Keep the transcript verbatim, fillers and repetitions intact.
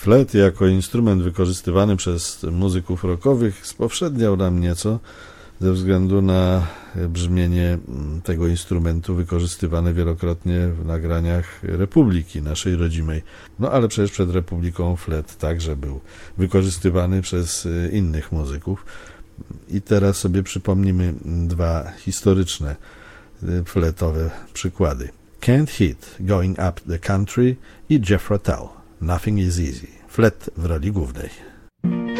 Flet jako instrument wykorzystywany przez muzyków rockowych spowszedniał nam nieco ze względu na brzmienie tego instrumentu wykorzystywane wielokrotnie w nagraniach Republiki, naszej rodzimej. No ale przecież przed Republiką flet także był wykorzystywany przez innych muzyków. I teraz sobie przypomnimy dwa historyczne fletowe przykłady. Can't Hit, Going Up the Country i Jethro Tull, Nothing is Easy. Flet w roli głównej.